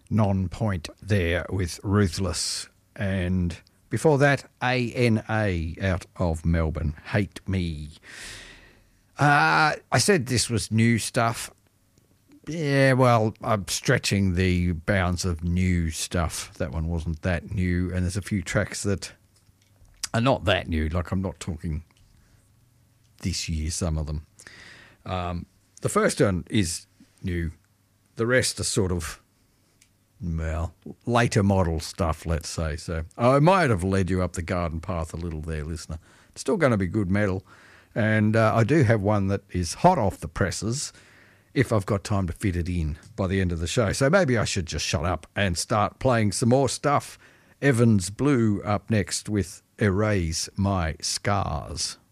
Non-Point there with Ruthless. And before that, ANA out of Melbourne, Hate Me. I said this was new stuff. Yeah, well, I'm stretching the bounds of new stuff. That one wasn't that new, and there's a few tracks that are not that new. Like, I'm not talking this year, some of them. The first one is new. The rest are sort of, well, later model stuff, let's say. So I might have led you up the garden path a little there, listener. It's still going to be good metal. And I do have one that is hot off the presses if I've got time to fit it in by the end of the show. So maybe I should just shut up and start playing some more stuff. Evans Blue up next with Erase My Scars.